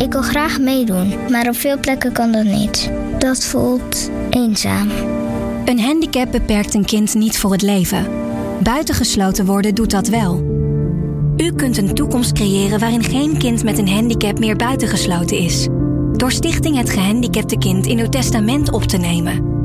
Ik wil graag meedoen, maar op veel plekken kan dat niet. Dat voelt eenzaam. Een handicap beperkt een kind niet voor het leven. Buitengesloten worden doet dat wel. U kunt een toekomst creëren waarin geen kind met een handicap meer buitengesloten is. Door Stichting Het Gehandicapte Kind in uw testament op te nemen.